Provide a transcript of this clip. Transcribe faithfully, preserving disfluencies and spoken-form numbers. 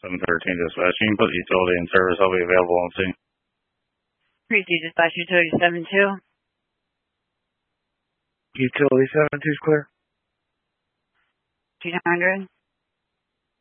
seven thirteen dispatch. You can put utility in service. I'll be available on scene. three two dispatch, utility seven two. Utility seven two is clear. two hundred.